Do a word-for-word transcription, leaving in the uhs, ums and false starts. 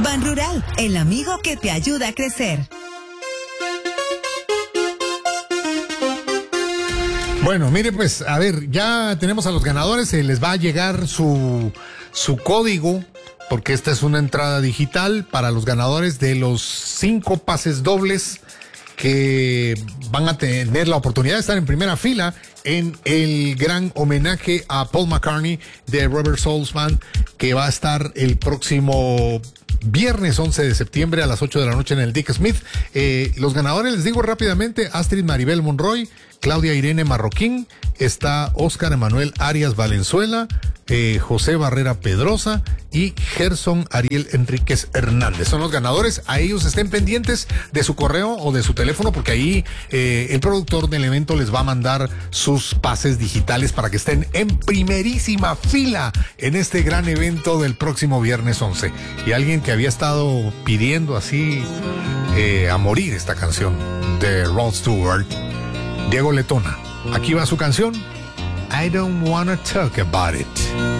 Ban Rural, el amigo que te ayuda a crecer. Bueno, mire, pues, a ver, ya tenemos a los ganadores, se les va a llegar su, su código, porque esta es una entrada digital para los ganadores de los cinco pases dobles que van a tener la oportunidad de estar en primera fila en el gran homenaje a Paul McCartney de Robert Soul Band, que va a estar el próximo viernes once de septiembre a las ocho de la noche en el Dick Smith. Eh, los ganadores, les digo rápidamente: Astrid Maribel Monroy, Claudia Irene Marroquín, está Óscar Emanuel Arias Valenzuela, eh, José Barrera Pedrosa y Gerson Ariel Enríquez Hernández. Son los ganadores. A ellos estén pendientes de su correo o de su teléfono, porque ahí eh, el productor del evento les va a mandar sus pases digitales para que estén en primerísima fila en este gran evento del próximo viernes once. Y alguien que había estado pidiendo así eh, a morir esta canción de Rod Stewart, Diego Letona. Aquí va su canción, I Don't Wanna Talk About It.